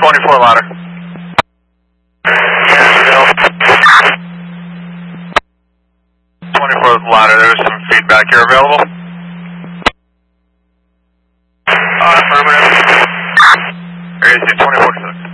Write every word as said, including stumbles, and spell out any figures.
twenty-four ladder. twenty-four ladder, there's some feedback here available. Uh, affirmative. Here is the twenty-four six.